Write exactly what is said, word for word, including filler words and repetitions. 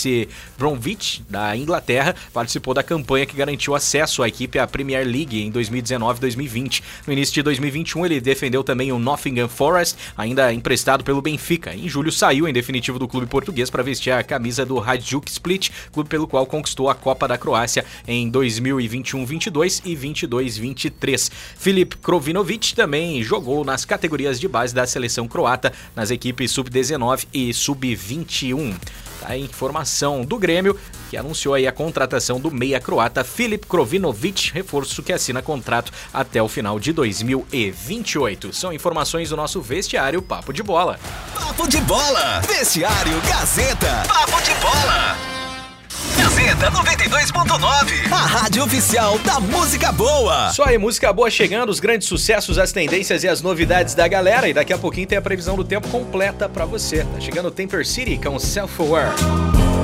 West Bromwich, da Inglaterra, participou da campanha que garantiu acesso à equipe à Premier League em dois mil e dezenove e dois mil e vinte. No início de dois mil e vinte e um, ele defendeu também o Nottingham Forest, ainda emprestado pelo Benfica. Em julho, saiu em definitivo do clube português para vestir a camisa do Hajduk Split, clube pelo qual conquistou a Copa da Croácia em dois mil e vinte e um vinte e dois e vinte e dois vinte e três. Filip Krovinovic também jogou nas categorias de base da seleção croata, nas equipes sub dezenove e sub vinte e um. Tá a informação do Grêmio, que anunciou aí a contratação do meia croata Filip Krovinovic, reforço que assina contrato até o final de dois mil e vinte e oito. São informações do nosso vestiário Papo de Bola. Papo de Bola, vestiário Gazeta. Papo de Bola. Gazeta noventa e dois ponto nove, a rádio oficial da música boa. Só aí, música boa chegando, os grandes sucessos, as tendências e as novidades da galera. E daqui a pouquinho tem a previsão do tempo completa pra você. Tá chegando o Temper City com Self-Aware.